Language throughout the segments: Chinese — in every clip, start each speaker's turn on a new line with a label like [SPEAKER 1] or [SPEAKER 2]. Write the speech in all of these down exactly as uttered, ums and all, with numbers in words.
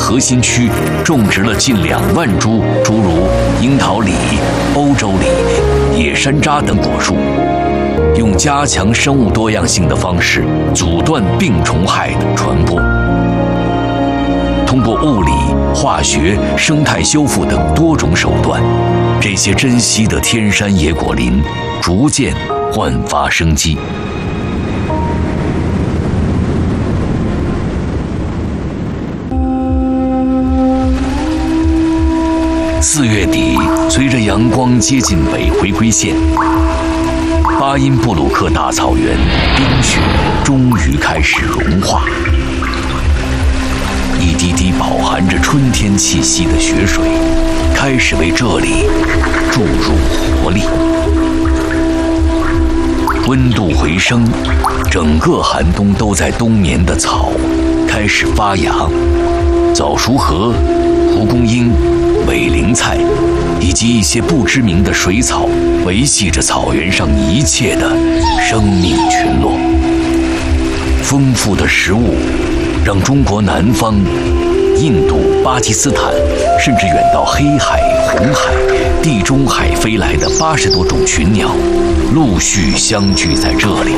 [SPEAKER 1] 核心区种植了近两万株诸如樱桃李、欧洲李、野山楂等果树，用加强生物多样性的方式阻断病虫害的传播。通过物理、化学、生态修复等多种手段，这些珍稀的天山野果林逐渐焕发生机。四月底，随着阳光接近北回归线，巴音布鲁克大草原冰雪终于开始融化，一滴滴饱含着春天气息的雪水，开始为这里注入活力。温度回升，整个寒冬都在冬眠的草开始发芽，早熟禾、蒲公英、尾灵菜以及一些不知名的水草维系着草原上一切的生命群落。丰富的食物让中国南方、印度、巴基斯坦，甚至远到黑海、红海、地中海飞来的八十多种群鸟，陆续相聚在这里。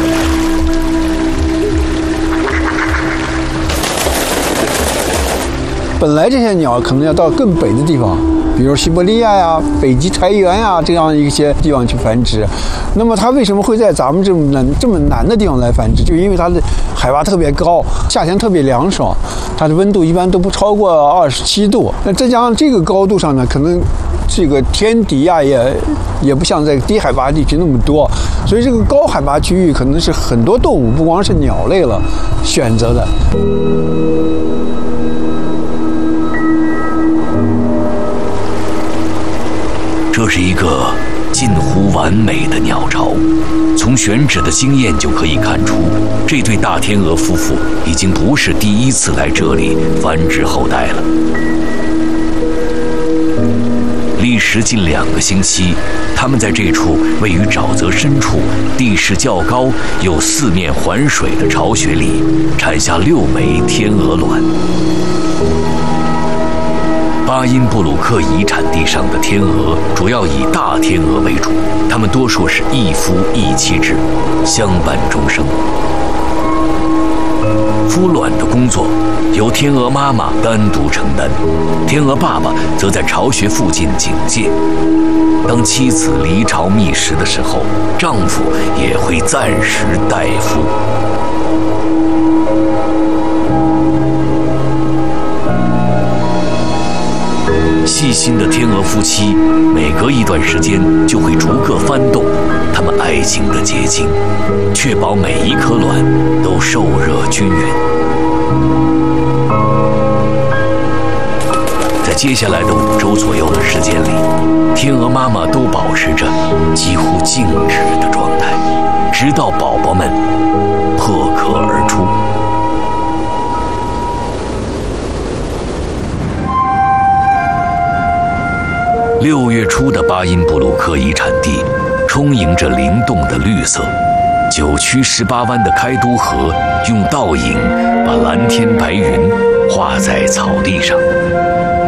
[SPEAKER 2] 本来这些鸟可能要到更北的地方，比如西伯利亚呀、北极苔原呀这样一些地方去繁殖。那么它为什么会在咱们这么南这么南的地方来繁殖？就因为它的海拔特别高，夏天特别凉爽，它的温度一般都不超过二十七度。那再加上这个高度上呢，可能这个天敌呀也也不像在低海拔地区那么多，所以这个高海拔区域可能是很多动物，不光是鸟类了选择的。
[SPEAKER 1] 这是一个近乎完美的鸟巢，从选址的经验就可以看出，这对大天鹅夫妇已经不是第一次来这里繁殖后代了。历时近两个星期，他们在这处位于沼泽深处、地势较高又四面环水的巢穴里，产下六枚天鹅卵。巴音布鲁克遗产地上的天鹅主要以大天鹅为主，它们多数是一夫一妻制，相伴终生。孵卵的工作由天鹅妈妈单独承担，天鹅爸爸则在巢穴附近警戒。当妻子离巢觅食的时候，丈夫也会暂时代孵。细心的天鹅夫妻每隔一段时间就会逐个翻动它们爱情的结晶，确保每一颗卵都受热均匀。在接下来的五周左右的时间里，天鹅妈妈都保持着几乎静止的状态，直到宝宝们破壳而出。六月初的巴音布鲁克遗产地充盈着灵动的绿色，九曲十八弯的开都河用倒影把蓝天白云画在草地上。